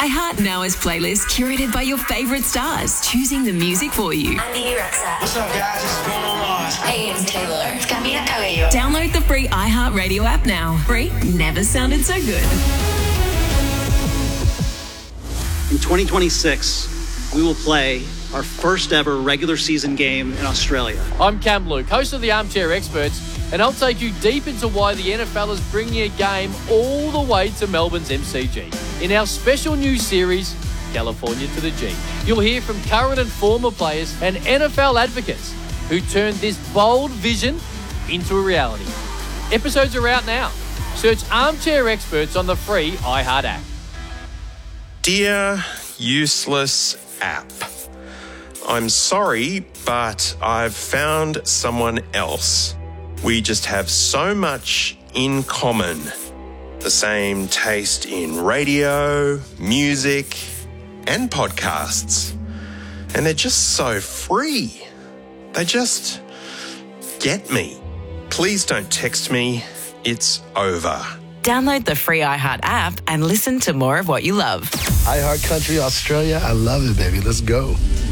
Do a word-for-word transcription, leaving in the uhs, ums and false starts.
iHeart now has playlists curated by your favourite stars, choosing the music for you. I'm Bibi Rexa. What's up, guys? What's going on? Hey, it's Taylor. It's Camila Cabello. Download the free iHeart Radio app now. Free never sounded so good. In twenty twenty-six, we will play our first ever regular season game in Australia. I'm Cam Luke, host of the Armchair Experts, and I'll take you deep into why the N F L is bringing a game all the way to Melbourne's M C G. In our special new series, California to the G, you'll hear from current and former players and N F L advocates who turned this bold vision into a reality. Episodes are out now. Search Armchair Experts on the free iHeart app. Dear useless app, I'm sorry, but I've found someone else. We just have so much in common. The same taste in radio, music, and podcasts. And they're just so free. They just get me. Please don't text me. It's over. Download the free iHeart app and listen to more of what you love. iHeart Country Australia, I love it, baby. Let's go.